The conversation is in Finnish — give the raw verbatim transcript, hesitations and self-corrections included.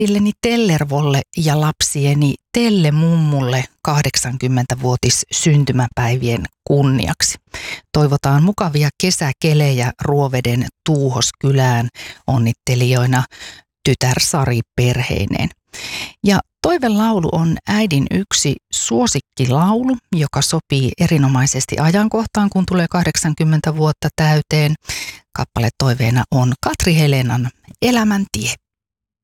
Illeni Tellervolle ja lapsieni Telle mummulle kahdeksankymmentävuotis syntymäpäivien kunniaksi. Toivotaan mukavia kesäkelejä Ruoveden Tuuhoskylään, onnittelijoina tytär Sari perheineen. Ja toivelaulu on äidin yksi suosikkilaulu, joka sopii erinomaisesti ajankohtaan, kun tulee kahdeksankymmentä vuotta täyteen. Kappale toiveena on Katri Helenan Elämäntie.